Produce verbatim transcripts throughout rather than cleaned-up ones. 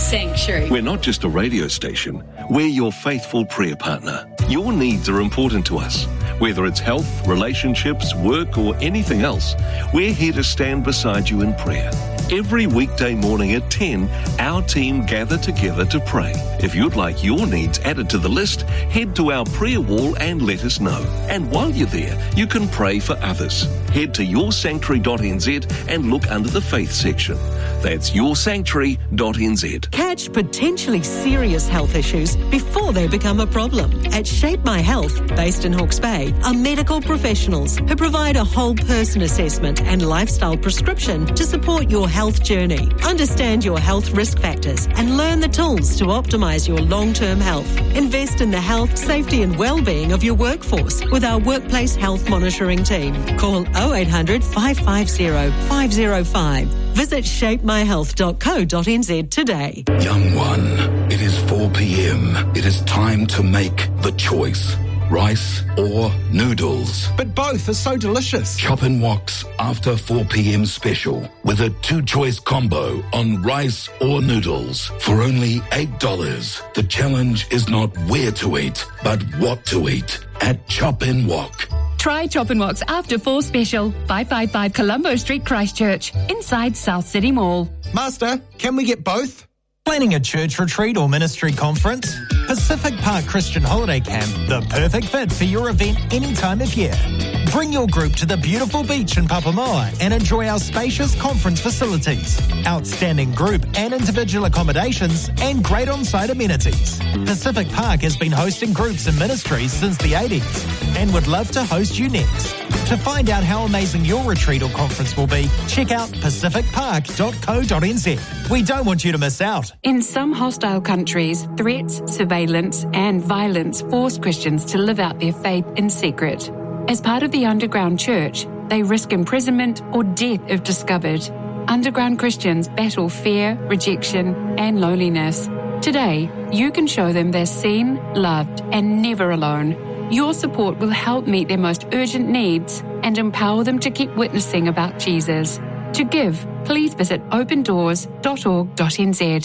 Sanctuary. We're not just a radio station, we're your faithful prayer partner. Your needs are important to us. Whether it's health, relationships, work, or anything else, we're here to stand beside you in prayer. Every weekday morning at ten, our team gather together to pray. If you'd like your needs added to the list, head to our prayer wall and let us know. And while you're there, you can pray for others. Head to your sanctuary dot n z and look under the faith section. That's your sanctuary dot n z. Catch potentially serious health issues before they become a problem. At Shape My Health, based in Hawke's Bay, are medical professionals who provide a whole person assessment and lifestyle prescription to support your health journey. Understand your health risk factors and learn the tools to optimise your long-term health. Invest in the health, safety and well-being of your workforce with our workplace health monitoring team. Call oh eight hundred, five five zero, five zero five. Visit shape my health dot co dot n z today. Young one, it is four p.m. It is time to make the choice. Rice or noodles? But both are so delicious. Chop and Wok's after four p.m. special with a two-choice combo on rice or noodles for only eight dollars. The challenge is not where to eat, but what to eat at Chop and Wok. Try Chop and Wok's After Four Special, five five five Colombo Street, Christchurch, inside South City Mall. Master, can we get both? Planning a church retreat or ministry conference? Pacific Park Christian Holiday Camp, the perfect fit for your event any time of year. Bring your group to the beautiful beach in Papamoa and enjoy our spacious conference facilities, outstanding group and individual accommodations, and great on-site amenities. Pacific Park has been hosting groups and ministries since the eighties and would love to host you next. To find out how amazing your retreat or conference will be, check out pacific park dot co dot n z. We don't want you to miss out. In some hostile countries, threats, surveillance and violence force Christians to live out their faith in secret. As part of the underground church, they risk imprisonment or death if discovered. Underground Christians battle fear, rejection and loneliness. Today, you can show them they're seen, loved and never alone. Your support will help meet their most urgent needs and empower them to keep witnessing about Jesus. To give, please visit open doors dot org dot n z.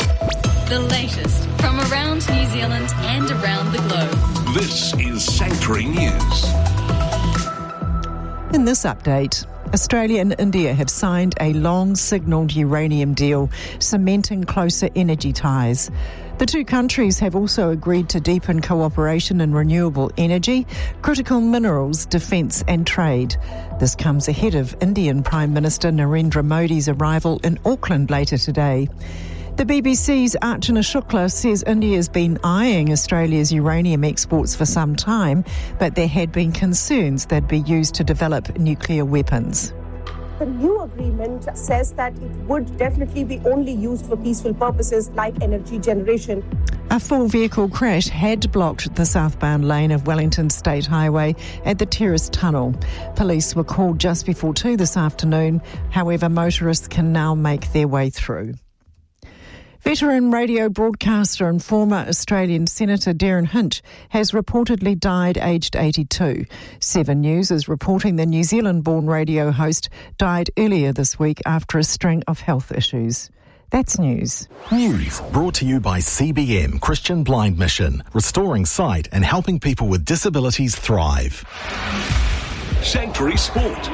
The latest from around New Zealand and around the globe. This is Sanctuary News. In this update, Australia and India have signed a long-signalled uranium deal, cementing closer energy ties. The two countries have also agreed to deepen cooperation in renewable energy, critical minerals, defence and trade. This comes ahead of Indian Prime Minister Narendra Modi's arrival in Auckland later today. The B B C's Archana Shukla says India has been eyeing Australia's uranium exports for some time, but there had been concerns they'd be used to develop nuclear weapons. The new agreement says that it would definitely be only used for peaceful purposes like energy generation. A full vehicle crash had blocked the southbound lane of Wellington State Highway at the Terrace Tunnel. Police were called just before two this afternoon. However, motorists can now make their way through. Veteran radio broadcaster and former Australian Senator Darren Hinch has reportedly died aged eighty-two. Seven News is reporting the New Zealand-born radio host died earlier this week after a string of health issues. That's news. News brought to you by C B M Christian Blind Mission, restoring sight and helping people with disabilities thrive. Sanctuary Sport.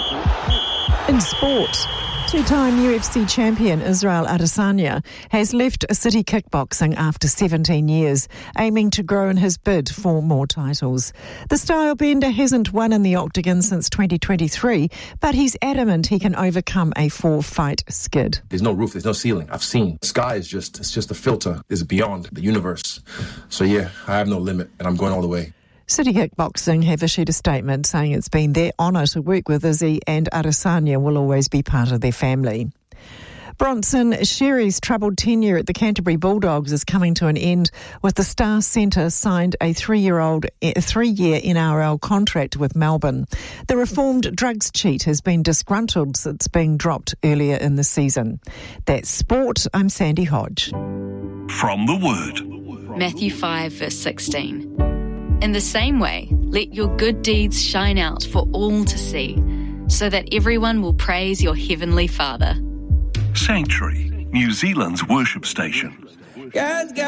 In sport, two-time U F C champion Israel Adesanya has left City Kickboxing after seventeen years, aiming to grow in his bid for more titles. The style bender hasn't won in the octagon since twenty twenty-three, but he's adamant he can overcome a four-fight skid. There's no roof, there's no ceiling. I've seen. The sky is just, it's just a filter. It's beyond the universe. So yeah, I have no limit, and I'm going all the way. City Kickboxing have issued a statement saying it's been their honour to work with Izzy and Adesanya will always be part of their family. Bronson Xerri's troubled tenure at the Canterbury Bulldogs is coming to an end, with the Star Centre signed a three-year-old, a three-year N R L contract with Melbourne. The reformed drugs cheat has been disgruntled since being dropped earlier in the season. That's sport. I'm Sandy Hodge. From the Word. Matthew five, verse sixteen. In the same way, let your good deeds shine out for all to see, so that everyone will praise your heavenly Father. Sanctuary, New Zealand's worship station. God's got